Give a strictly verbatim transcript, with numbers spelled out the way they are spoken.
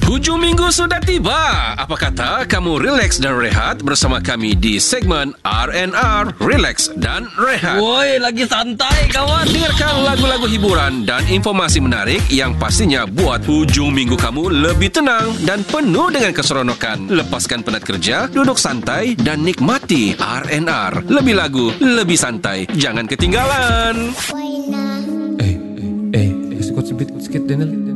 Hujung minggu sudah tiba. Apa kata kamu relax dan rehat bersama kami di segmen R and R, Relax dan Rehat. Woi, lagi santai kawan. Dengarkan lagu-lagu hiburan dan informasi menarik yang pastinya buat hujung minggu kamu lebih tenang dan penuh dengan keseronokan. Lepaskan penat kerja, duduk santai dan nikmati R and R. Lebih lagu, lebih santai. Jangan ketinggalan. Eh, eh, eh, eh, sikit sikit Daniel.